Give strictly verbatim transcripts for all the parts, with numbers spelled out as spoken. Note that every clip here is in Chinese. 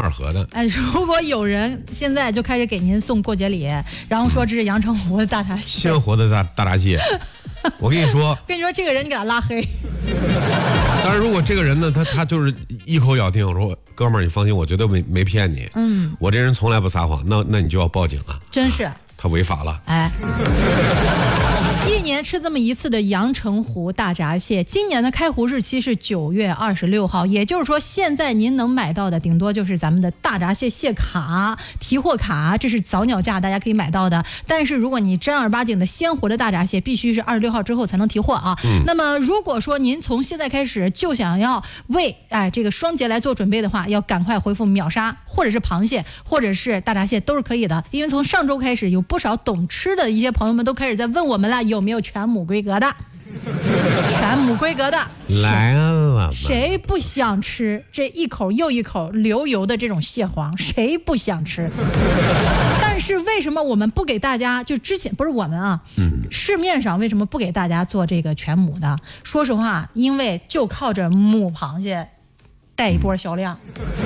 二合的。 哎，如果有人现在就开始给您送过节礼，然后说这是阳澄湖的大闸蟹， 鲜活的大大闸蟹，我跟你说， 我跟你说，这个人你给他拉黑。 当然，如果这个人呢，他他就是一口咬定说，哥们儿，你放心，我绝对没没骗你，嗯，我这人从来不撒谎，那那你就要报警了， 真是， 啊、他违法了， 哎。一年吃这么一次的阳澄湖大闸蟹，今年的开湖日期是九月二十六号，也就是说，现在您能买到的顶多就是咱们的大闸蟹蟹卡、提货卡，这是早鸟价，大家可以买到的。但是如果你正儿八经的鲜活的大闸蟹，必须是二十六号之后才能提货啊。嗯、那么如果说您从现在开始就想要为哎这个双节来做准备的话，要赶快回复秒杀，或者是螃蟹，或者是大闸蟹都是可以的。因为从上周开始，有不少懂吃的一些朋友们都开始在问我们了。有没有全母规格的？全母规格的来了， 谁不想吃这一口又一口流油的这种蟹黄？谁不想吃？但是为什么我们不给大家？就之前不是我们啊，嗯，市面上为什么不给大家做这个全母的？说实话，因为就靠着母螃蟹带一波销量，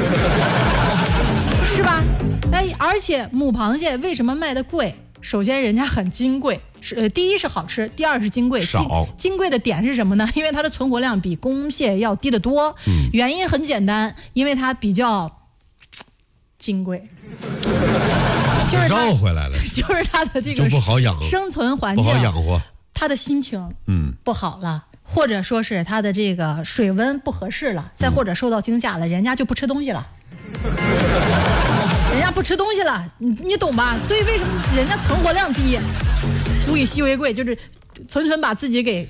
是吧？哎，而且母螃蟹为什么卖的贵？首先，人家很金贵，是呃，第一是好吃，第二是金贵。 少金金贵的点是什么呢？因为它的存活量比公蟹要低得多。嗯、原因很简单，因为它比较金贵，就是绕回来了， 就是它的这个不好养， 生存环境不好养活， 它的心情嗯不好了。或者说是它的这个水温不合适了，再或者受到惊吓了，人家就不吃东西了。人家不吃东西了，你你懂吧？所以为什么人家存活量低，物以稀为贵，就是纯纯把自己给，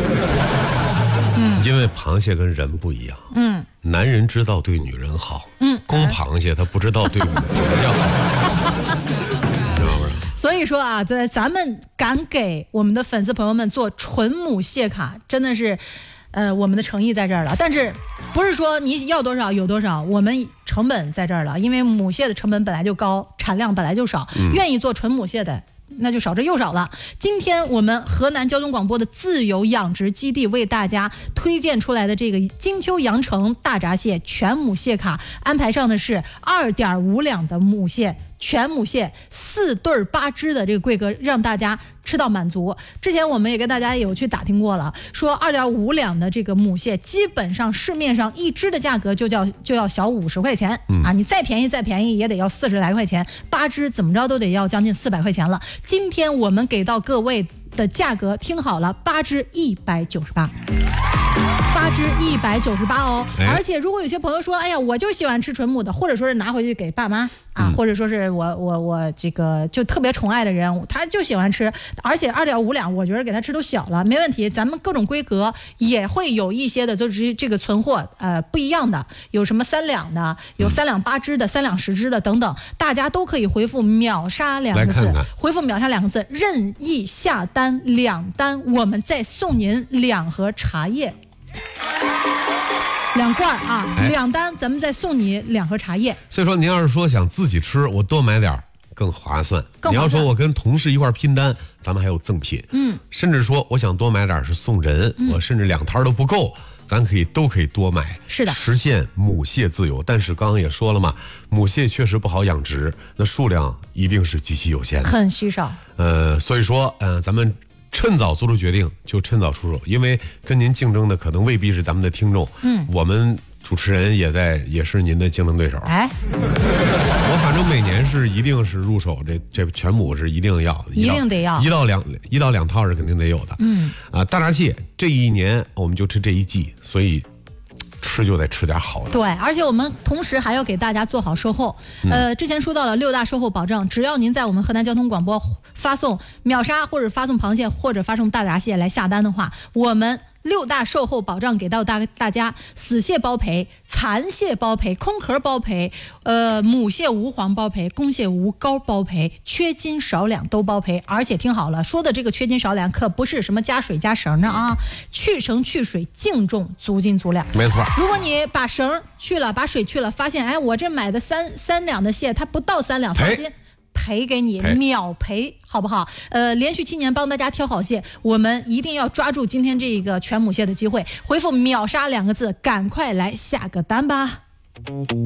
嗯，因为螃蟹跟人不一样，嗯，男人知道对女人好，嗯，公螃蟹他不知道对母螃蟹好，知道不？ 所以说啊，在咱们敢给我们的粉丝朋友们做纯母蟹卡，真的是。呃，我们的诚意在这儿了，但是不是说你要多少有多少，我们成本在这儿了，因为母蟹的成本本来就高，产量本来就少，嗯、愿意做纯母蟹的那就少之又少了。今天我们河南交通广播的自由养殖基地为大家推荐出来的这个金秋阳澄大闸蟹全母蟹卡，安排上的是二点五两的母蟹。全母蟹四对八只的这个规格，让大家吃到满足。之前我们也跟大家有去打听过了，说二点五两的这个母蟹，基本上市面上一只的价格就叫就要小五十块钱、嗯、啊，你再便宜再便宜也得要四十来块钱，八只怎么着都得要将近四百块钱了。今天我们给到各位的价格，听好了，八只一百九十八。八只一百九十八哦，而且如果有些朋友说，哎呀，我就喜欢吃纯母的，或者说是拿回去给爸妈啊，嗯、或者说是我我我这个就特别宠爱的人，他就喜欢吃，而且二点五两，我觉得给他吃都小了，没问题。咱们各种规格也会有一些的，就是这个存货呃不一样的，有什么三两的，有三两八只的，三两十只的等等，大家都可以回复秒杀两个字， 看看回复秒杀两个字，任意下单两单，我们再送您两盒茶叶。两罐啊，哎、两单，咱们再送你两盒茶叶。 所以说，您要是说想自己吃，我多买点更划算。 更划算。 你要说我跟同事一块拼单，咱们还有赠品。嗯，甚至说我想多买点是送人，嗯、我甚至两摊都不够，咱可以都可以多买。 是的， 实现母蟹自由。但是刚刚也说了嘛，母蟹确实不好养殖，那数量一定是极其有限的， 很稀少。 呃，所以说，呃，咱们。趁早做出决定，就趁早出手，因为跟您竞争的可能未必是咱们的听众，嗯，我们主持人也在，也是您的竞争对手。 哎， 我反正每年是一定是入手，这这全母是一定要， 一定得要， 一到两一到两套是肯定得有的。 嗯， 啊，大闸蟹这一年我们就吃这一季，所以。吃就得吃点好的， 对，而且我们同时还要给大家做好售后。嗯、呃，之前说到了六大售后保障，只要您在我们河南交通广播发送秒杀或者发送螃蟹或者发送大闸蟹来下单的话，我们六大售后保障给到大大家：死蟹包赔、残蟹包赔、空壳包赔、呃母蟹无黄包赔、公蟹无膏包赔、缺斤少两都包赔。而且听好了，说的这个缺斤少两可不是什么加水加绳的啊，去绳去水，净重足斤足两。 没错。 如果你把绳去了，把水去了，发现哎，我这买的三三两的蟹，它不到三两，放心。赔给你，秒赔，好不好？呃，连续七年帮大家挑好蟹，我们一定要抓住今天这个全母蟹的机会，回复秒杀两个字，赶快来下个单吧。